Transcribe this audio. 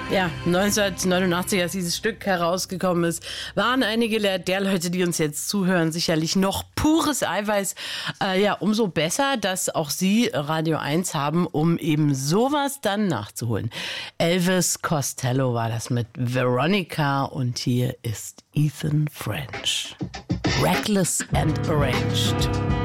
Ja, 1989, als dieses Stück herausgekommen ist, waren einige der Leute, die uns jetzt zuhören, sicherlich noch pures Eiweiß. Umso besser, dass auch Sie Radio 1 haben, um eben sowas dann nachzuholen. Elvis Costello war das mit Veronica und hier ist Ethan French. Reckless and Arranged.